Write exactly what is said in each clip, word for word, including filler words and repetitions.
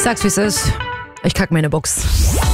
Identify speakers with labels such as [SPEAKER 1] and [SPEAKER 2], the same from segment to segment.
[SPEAKER 1] sag's, wie es ist. Ich kack mir eine Box.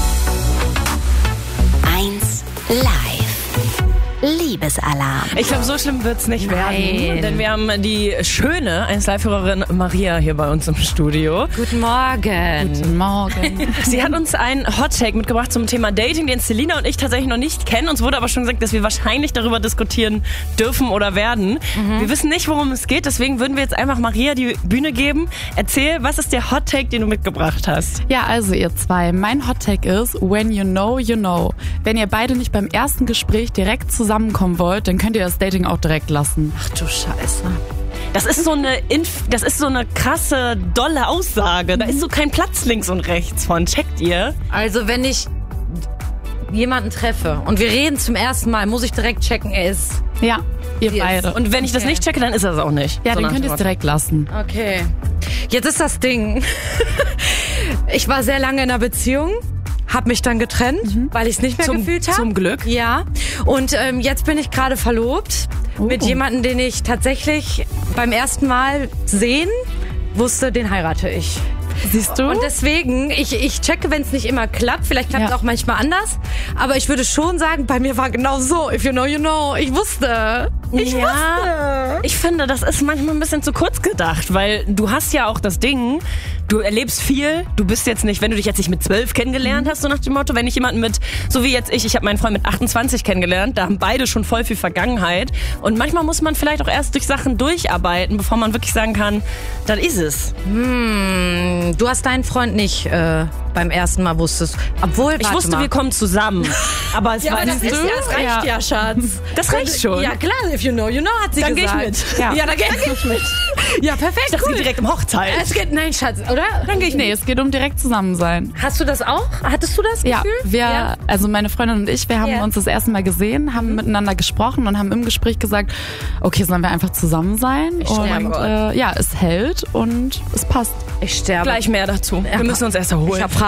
[SPEAKER 2] eins live. Liebesalarm.
[SPEAKER 3] Ich glaube, so schlimm wird's nicht werden, denn wir haben die schöne eins Live-Hörerin Maria hier bei uns im Studio.
[SPEAKER 1] Guten Morgen.
[SPEAKER 4] Guten Morgen.
[SPEAKER 3] Sie hat uns einen Hot-Take mitgebracht zum Thema Dating, den Selina und ich tatsächlich noch nicht kennen. Uns wurde aber schon gesagt, dass wir wahrscheinlich darüber diskutieren dürfen oder werden. Mhm. Wir wissen nicht, worum es geht, deswegen würden wir jetzt einfach Maria die Bühne geben. Erzähl, was ist der Hot-Take, den du mitgebracht hast?
[SPEAKER 4] Ja, also ihr zwei, mein Hot-Take ist, when you know, you know. Wenn ihr beide nicht beim ersten Gespräch direkt zusammenkommen wollt, dann könnt ihr das Dating auch direkt lassen.
[SPEAKER 1] Ach du Scheiße.
[SPEAKER 3] Das ist so eine, Inf- das ist so eine krasse, dolle Aussage. Da ist so kein Platz links und rechts von. Checkt ihr?
[SPEAKER 1] Also wenn ich jemanden treffe und wir reden zum ersten Mal, muss ich direkt checken, er ist...
[SPEAKER 4] Ja, ihr
[SPEAKER 1] Yes.
[SPEAKER 4] beide.
[SPEAKER 3] Und wenn ich das
[SPEAKER 1] Okay.
[SPEAKER 3] nicht checke, dann ist er es auch nicht.
[SPEAKER 4] ja,
[SPEAKER 3] So
[SPEAKER 4] dann
[SPEAKER 3] nach
[SPEAKER 4] könnt
[SPEAKER 3] dem
[SPEAKER 4] ihr es
[SPEAKER 3] Motto.
[SPEAKER 4] direkt lassen.
[SPEAKER 1] Okay. Jetzt ist das Ding. Ich war sehr lange in einer Beziehung, hab mich dann getrennt, weil ich es nicht mehr
[SPEAKER 3] Zum-
[SPEAKER 1] gefühlt habe.
[SPEAKER 3] zum Glück.
[SPEAKER 1] Ja. Und ähm, jetzt bin ich gerade verlobt
[SPEAKER 4] Oh.
[SPEAKER 1] mit jemandem, den ich tatsächlich beim ersten Mal sehen wusste, den heirate ich.
[SPEAKER 4] Siehst du?
[SPEAKER 1] Und deswegen, ich, ich checke, wenn es nicht immer klappt. Vielleicht klappt es
[SPEAKER 4] Ja.
[SPEAKER 1] auch manchmal anders. Aber ich würde schon sagen, bei mir war genau so. If you know, you know. Ich wusste. Ich
[SPEAKER 3] ja,
[SPEAKER 1] wusste.
[SPEAKER 3] ich finde, das ist manchmal ein bisschen zu kurz gedacht, weil du hast ja auch das Ding, du erlebst viel, du bist jetzt nicht, wenn du dich jetzt nicht mit zwölf kennengelernt hast, so nach dem Motto, wenn ich jemanden mit, so wie jetzt ich, ich habe meinen Freund mit achtundzwanzig kennengelernt, da haben beide schon voll viel Vergangenheit und manchmal muss man vielleicht auch erst durch Sachen durcharbeiten, bevor man wirklich sagen kann, das ist es.
[SPEAKER 1] Hm, du hast deinen Freund nicht äh, beim ersten Mal wusstest. Obwohl,
[SPEAKER 3] Ich
[SPEAKER 1] warte
[SPEAKER 3] wusste,
[SPEAKER 1] mal.
[SPEAKER 3] wir kommen zusammen, aber es
[SPEAKER 1] Ja,
[SPEAKER 3] war
[SPEAKER 1] aber das,
[SPEAKER 3] nicht
[SPEAKER 1] ist, ja, das reicht ja, Schatz.
[SPEAKER 3] Das reicht schon.
[SPEAKER 1] Ja, klar, if you know, you know, hat sie
[SPEAKER 3] Dann geh ich
[SPEAKER 1] gesagt.
[SPEAKER 3] mit.
[SPEAKER 1] Ja,
[SPEAKER 4] Ja.
[SPEAKER 1] dann geh ich mit. Ja, perfekt,
[SPEAKER 3] Ich dachte,
[SPEAKER 1] cool.
[SPEAKER 3] direkt im Hochzeit.
[SPEAKER 1] Es geht, nein, Schatz, oder?
[SPEAKER 3] Dann gehe ich
[SPEAKER 4] nee, es geht um direkt zusammen sein.
[SPEAKER 1] Hast du das auch? Hattest du das
[SPEAKER 4] Ja,
[SPEAKER 1] Gefühl?
[SPEAKER 4] wir, also meine Freundin und ich, wir haben
[SPEAKER 1] Ja.
[SPEAKER 4] uns das erste Mal gesehen, haben miteinander gesprochen und haben im Gespräch gesagt, okay, sollen wir einfach zusammen sein?
[SPEAKER 1] sterbe.
[SPEAKER 4] Und äh, ja, es hält und es passt.
[SPEAKER 1] Ich sterbe.
[SPEAKER 3] Gleich mehr dazu. Wir müssen uns erst erholen.
[SPEAKER 1] Ich hab